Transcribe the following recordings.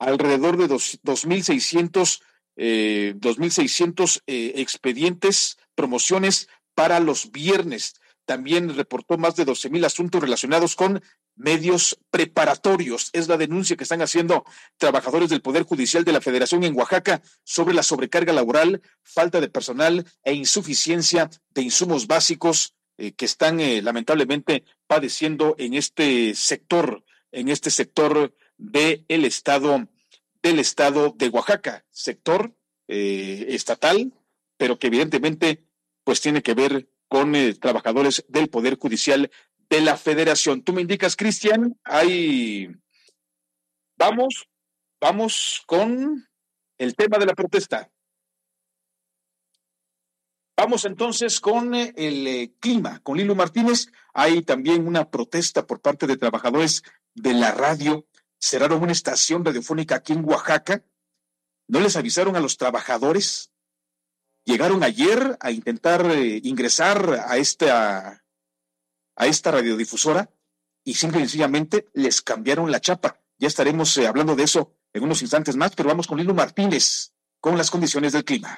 alrededor de 2.600 expedientes, promociones para los viernes. También reportó más de 12,000 asuntos relacionados con medios preparatorios. Es la denuncia que están haciendo trabajadores del Poder Judicial de la Federación en Oaxaca sobre la sobrecarga laboral, falta de personal e insuficiencia de insumos básicos que están lamentablemente padeciendo en este sector del estado de Oaxaca, sector estatal, pero que evidentemente pues tiene que ver con trabajadores del Poder Judicial de la Federación. Tú me indicas, Cristian, vamos con el tema de la protesta. Vamos entonces con el clima, con Lilo Martínez. Hay también una protesta por parte de trabajadores de la radio. Cerraron una estación radiofónica aquí en Oaxaca. ¿No les avisaron a los trabajadores? Llegaron ayer a intentar ingresar a esta radiodifusora y simple y sencillamente les cambiaron la chapa. Ya estaremos hablando de eso en unos instantes más, pero vamos con Lilo Martínez con las condiciones del clima.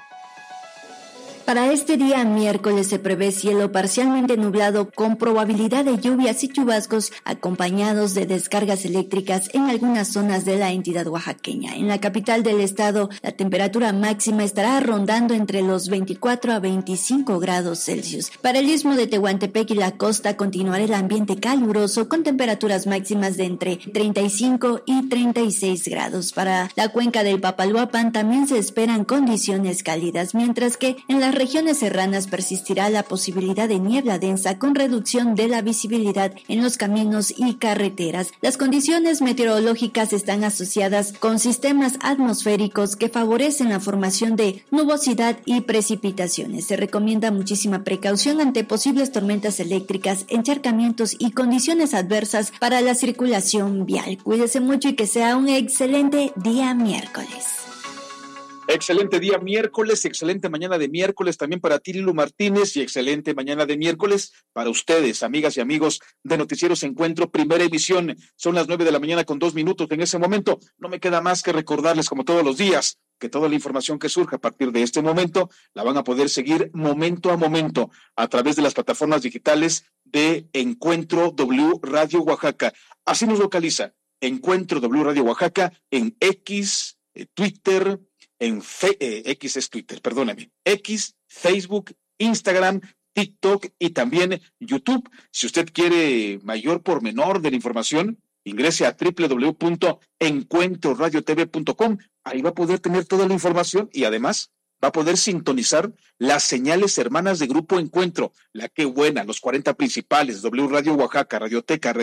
Para este día miércoles se prevé cielo parcialmente nublado con probabilidad de lluvias y chubascos acompañados de descargas eléctricas en algunas zonas de la entidad oaxaqueña. En la capital del estado, la temperatura máxima estará rondando entre los 24 a 25 grados Celsius. Para el istmo de Tehuantepec y la costa continuará el ambiente caluroso con temperaturas máximas de entre 35 y 36 grados. Para la cuenca del Papaloapan también se esperan condiciones cálidas, mientras que en las regiones serranas persistirá la posibilidad de niebla densa con reducción de la visibilidad en los caminos y carreteras. Las condiciones meteorológicas están asociadas con sistemas atmosféricos que favorecen la formación de nubosidad y precipitaciones. Se recomienda muchísima precaución ante posibles tormentas eléctricas, encharcamientos y condiciones adversas para la circulación vial. Cuídese mucho y que sea un excelente día miércoles. Excelente día miércoles, excelente mañana de miércoles también para ti, Lilo Martínez, y excelente mañana de miércoles para ustedes, amigas y amigos de Noticieros Encuentro, primera emisión. Son las 9:02 a.m. en ese momento. No me queda más que recordarles, como todos los días, que toda la información que surja a partir de este momento la van a poder seguir momento a momento a través de las plataformas digitales de Encuentro W Radio Oaxaca. Así nos localiza, Encuentro W Radio Oaxaca en X, Twitter, X, Facebook, Instagram, TikTok y también YouTube. Si usted quiere mayor pormenor de la información, ingrese a www.encuentroradiotv.com. Ahí va a poder tener toda la información y además va a poder sintonizar las señales hermanas de Grupo Encuentro, la que buena, los 40 principales, W Radio Oaxaca, Radioteca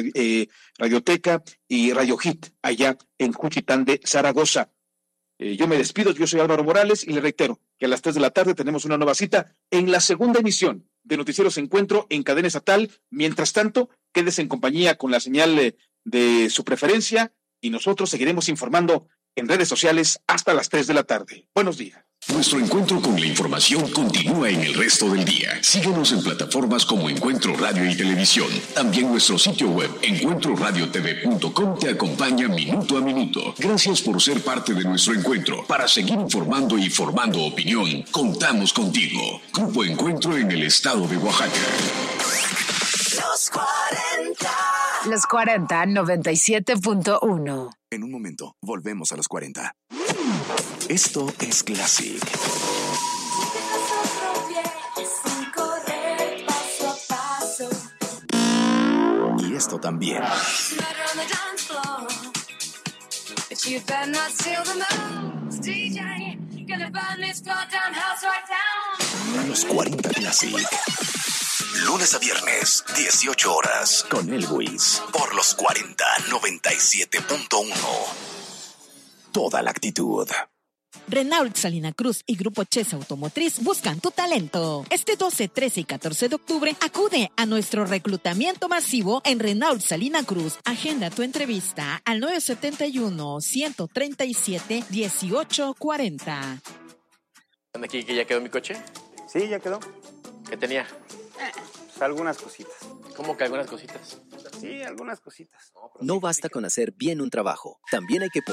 y Radio Hit, allá en Juchitán de Zaragoza. Yo me despido, yo soy Álvaro Morales y le reitero que a las 3 de la tarde tenemos una nueva cita en la segunda emisión de Noticieros Encuentro en cadena estatal. Mientras tanto, quédese en compañía con la señal de su preferencia y nosotros seguiremos informando en redes sociales hasta las 3 de la tarde. Buenos días. Nuestro encuentro con la información continúa en el resto del día. Síguenos en plataformas como Encuentro Radio y Televisión. También nuestro sitio web, encuentroradiotv.com, te acompaña minuto a minuto. Gracias por ser parte de nuestro encuentro. Para seguir informando y formando opinión, contamos contigo. Grupo Encuentro en el estado de Oaxaca. Los 40. Los 40, 97.1. En un momento, volvemos a los 40. Esto es Classic. Y esto también. Los 40 Classic. Lunes a viernes, 18 horas. Con Elwis. Por los 40, 97.1. Toda la actitud. Renault Salina Cruz y Grupo Chesa Automotriz buscan tu talento. Este 12, 13 y 14 de octubre acude a nuestro reclutamiento masivo en Renault Salina Cruz. Agenda tu entrevista al 971-137-1840. ¿Dónde aquí que ya quedó mi coche? Sí, ya quedó. ¿Qué tenía? Pues algunas cositas. ¿Cómo que algunas cositas? Sí, algunas cositas. No basta con hacer bien un trabajo, también hay que